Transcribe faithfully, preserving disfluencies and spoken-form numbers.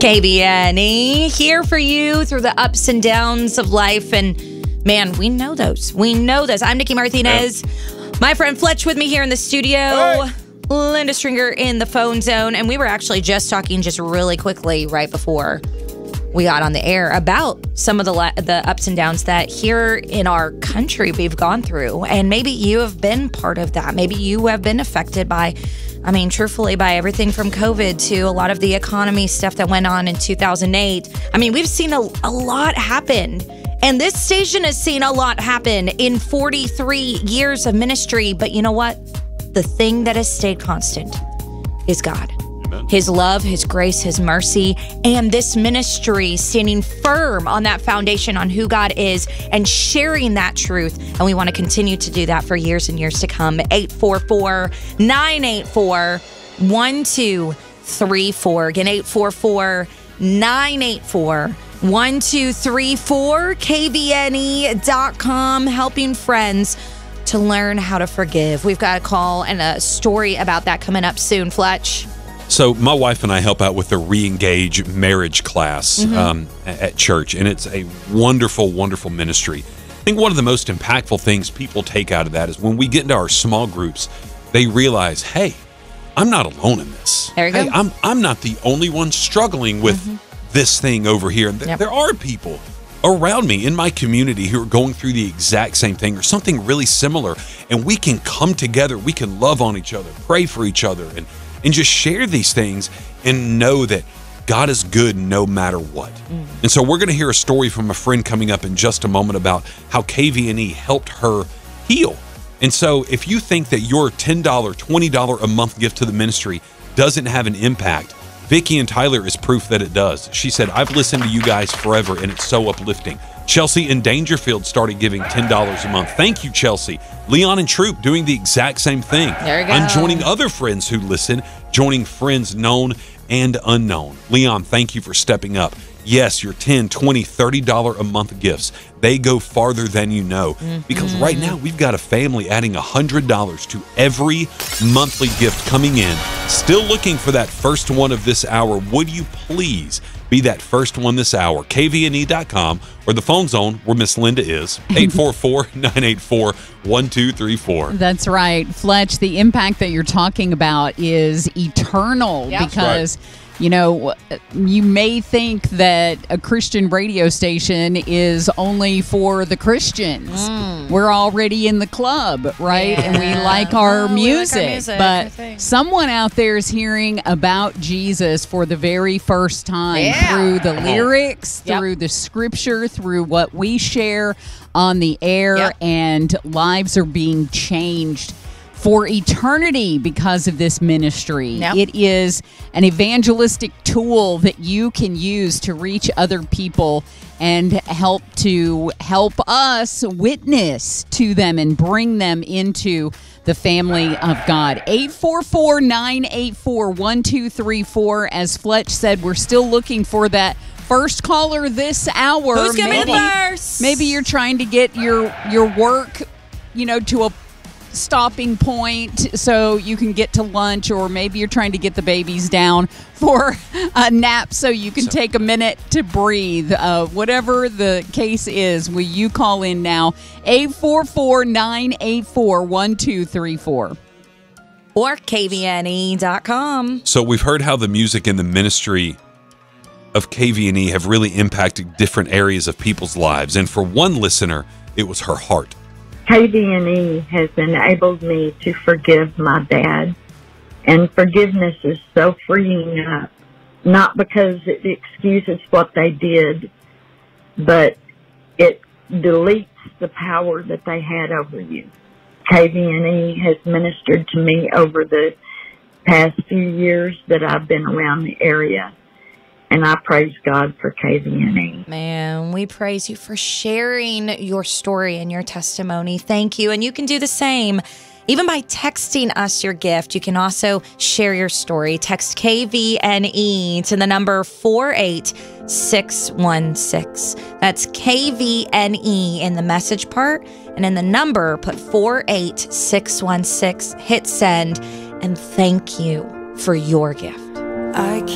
K V N E, here for you through the ups and downs of life. And man, we know those. We know those. I'm Nikki Martinez. Yeah. My friend Fletch with me here in the studio. Hey. Linda Stringer in the phone zone. And we were actually just talking just really quickly right before we got on the air about some of the the ups and downs that here in our country we've gone through. And maybe you have been part of that. Maybe you have been affected by, I mean, truthfully, by everything from COVID to a lot of the economy stuff that went on in two thousand eight. I mean, we've seen a, a lot happen. And this station has seen a lot happen in forty-three years of ministry. But you know what? The thing that has stayed constant is God. Amen. His love, His grace, His mercy, and this ministry standing firm on that foundation on who God is and sharing that truth. And we want to continue to do that for years and years to come. eight four four, nine eight four, one two three four. Again, eight four four, nine eight four, one two three four. K V N E dot com, helping friends to learn how to forgive. We've got a call and a story about that coming up soon, Fletch. So my wife and I help out with the Re-Engage marriage class mm-hmm. um, at church, and it's a wonderful, wonderful ministry. I think one of the most impactful things people take out of that is when we get into our small groups, they realize, hey, I'm not alone in this. There you hey, go. I'm, I'm not the only one struggling with mm-hmm. this thing over here. And th- yep. there are people around me in my community who are going through the exact same thing or something really similar, and we can come together. We can love on each other, pray for each other, and and just share these things and know that God is good no matter what. Mm. And so we're going to hear a story from a friend coming up in just a moment about how K V N E helped her heal. And so if you think that your ten dollars, twenty dollars a month gift to the ministry doesn't have an impact, Vicki and Tyler is proof that it does. She said, I've listened to you guys forever, and it's so uplifting. Chelsea in Dangerfield started giving ten dollars a month. Thank you, Chelsea. Leon and Troop doing the exact same thing. There you go. I'm joining other friends who listen, joining friends known and unknown. Leon, thank you for stepping up. Yes, your ten, twenty, thirty dollars a month gifts, they go farther than you know. Mm-hmm. Because right now, we've got a family adding one hundred dollars to every monthly gift coming in. Still looking for that first one of this hour. Would you please be that first one this hour? K V N E dot com or the phone zone where Miss Linda is. eight four four, nine eight four, one two three four. That's right. Fletch, the impact that you're talking about is eternal. Yep. Because right. You know, you may think that a Christian radio station is only for the Christians. Mm. We're already in the club, right? Yeah. And we like our, oh, music. We like our music. But someone out there is hearing about Jesus for the very first time yeah. through the lyrics, yep. through the scripture, through what we share on the air, yep. and lives are being changed for eternity because of this ministry. Yep. It is an evangelistic tool that you can use to reach other people and help to help us witness to them and bring them into the family of God. eight four four, nine eight four, one two three four. As Fletch said, we're still looking for that first caller this hour. Who's going to be first? Maybe you're trying to get your your work, you know, to a stopping point so you can get to lunch, or maybe you're trying to get the babies down for a nap so you can so, take a minute to breathe. Uh, whatever the case is, will you call in now? eight four four, nine eight four, one two three four. Or K V N E dot com. So we've heard how the music and the ministry of K V N E have really impacted different areas of people's lives. And for one listener, it was her heart. K V N E has enabled me to forgive my dad, and forgiveness is so freeing up, not because it excuses what they did, but it deletes the power that they had over you. K V N E has ministered to me over the past few years that I've been around the area. And I praise God for K V N E. Man, we praise you for sharing your story and your testimony. Thank you. And you can do the same. Even by texting us your gift, you can also share your story. Text K V N E to the number four eight six one six. That's K V N E in the message part. And in the number, put four eight six one six. Hit send. And thank you for your gift. I can't